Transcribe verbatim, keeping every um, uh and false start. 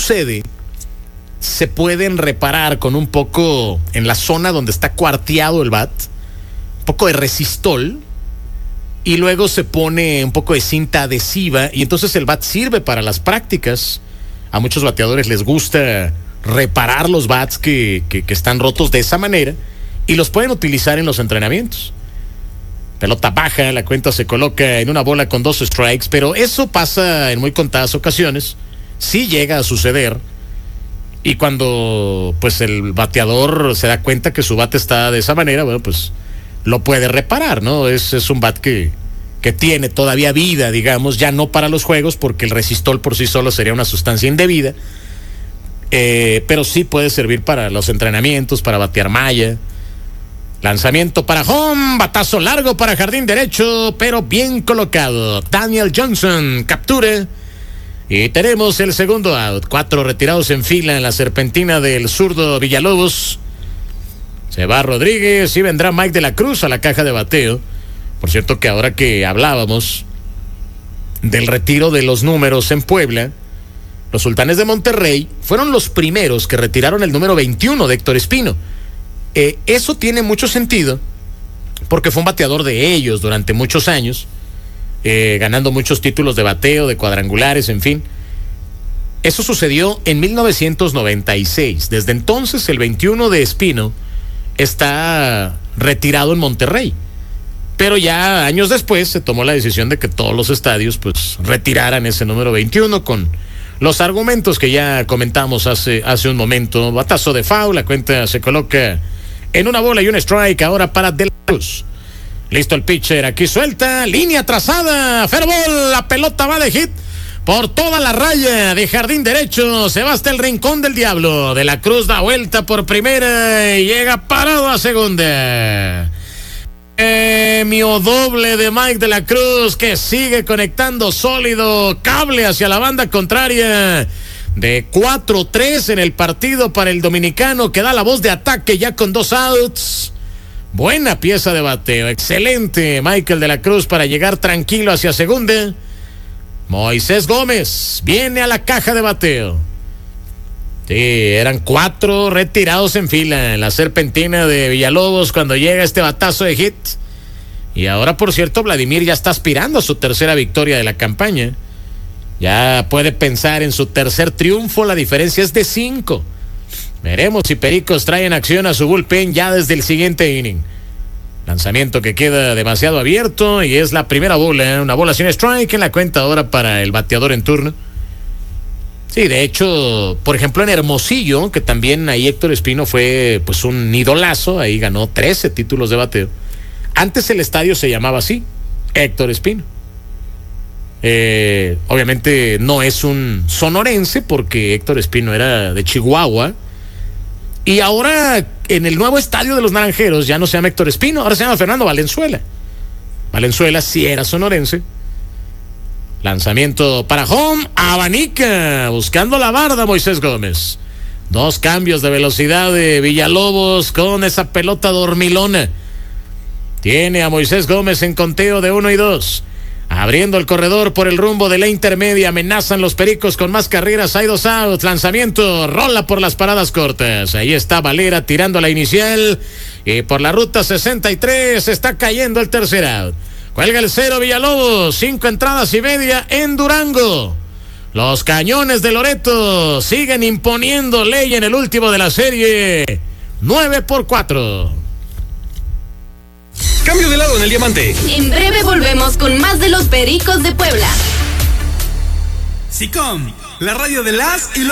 sucede, se pueden reparar con un poco en la zona donde está cuarteado el bat, un poco de resistol, y luego se pone un poco de cinta adhesiva, y entonces el bat sirve para las prácticas. A muchos bateadores les gusta reparar los bats que, que, que están rotos de esa manera, y los pueden utilizar en los entrenamientos. Pelota baja, la cuenta se coloca en una bola con dos strikes, pero eso pasa en muy contadas ocasiones. Sí llega a suceder, y cuando pues el bateador se da cuenta que su bate está de esa manera, bueno, pues lo puede reparar, ¿no? Es, es un bat que, que tiene todavía vida, digamos, ya no para los juegos, porque el resistol por sí solo sería una sustancia indebida, eh, pero sí puede servir para los entrenamientos, para batear malla. Lanzamiento para home, batazo largo para jardín derecho, pero bien colocado. Daniel Johnson captura y tenemos el segundo out. Cuatro retirados en fila en la serpentina del zurdo Villalobos. Se va Rodríguez y vendrá Mike de la Cruz a la caja de bateo. Por cierto que ahora que hablábamos del retiro de los números en Puebla, los Sultanes de Monterrey fueron los primeros que retiraron el número veintiuno de Héctor Espino. Eh, eso tiene mucho sentido porque fue un bateador de ellos durante muchos años, eh, ganando muchos títulos de bateo, de cuadrangulares, en fin. Eso sucedió en mil novecientos noventa y seis. Desde entonces el veintiuno de Espino está retirado en Monterrey, pero ya años después se tomó la decisión de que todos los estadios pues retiraran ese número veintiuno con los argumentos que ya comentamos hace, hace un momento. Batazo de foul, la cuenta se coloca en una bola y un strike ahora para De la Cruz. Listo el pitcher, aquí suelta, línea trazada, fair ball, la pelota va de hit por toda la raya de jardín derecho, se va hasta el rincón del diablo. De la Cruz da vuelta por primera y llega parado a segunda. Premio doble de Mike de la Cruz, que sigue conectando sólido, cable hacia la banda contraria. De cuatro tres en el partido para el dominicano, que da la voz de ataque ya con dos outs. Buena pieza de bateo, excelente Michael de la Cruz para llegar tranquilo hacia segunda. Moisés Gómez viene a la caja de bateo. Sí, eran cuatro retirados en fila en la serpentina de Villalobos cuando llega este batazo de hit. Y ahora, por cierto, Vladimir ya está aspirando a su tercera victoria de la campaña. Ya puede pensar en su tercer triunfo, la diferencia es de cinco. Veremos si Pericos trae en acción a su bullpen ya desde el siguiente inning. Lanzamiento que queda demasiado abierto y es la primera bola, una bola sin strike en la cuenta ahora para el bateador en turno. Sí, de hecho, por ejemplo en Hermosillo, que también ahí Héctor Espino fue pues un idolazo, ahí ganó trece títulos de bateo. Antes el estadio se llamaba así, Héctor Espino. Eh, obviamente no es un sonorense porque Héctor Espino era de Chihuahua. Y ahora en el nuevo estadio de los Naranjeros ya no se llama Héctor Espino, ahora se llama Fernando Valenzuela. Valenzuela sí era sonorense. Lanzamiento para home, abanica, buscando la barda Moisés Gómez. Dos cambios de velocidad de Villalobos con esa pelota dormilona. Tiene a Moisés Gómez en conteo de uno y dos. Abriendo el corredor por el rumbo de la intermedia, amenazan los Pericos con más carreras, hay dos outs, lanzamiento, rola por las paradas cortas. Ahí está Valera tirando la inicial y por la ruta sesenta y tres está cayendo el tercer out. Cuelga el cero Villalobos, cinco entradas y media en Durango. Los Cañones de Loreto siguen imponiendo ley en el último de la serie, nueve por cuatro. Cambio de lado en el diamante. En breve volvemos con más de los Pericos de Puebla. SICOM, la radio de las y los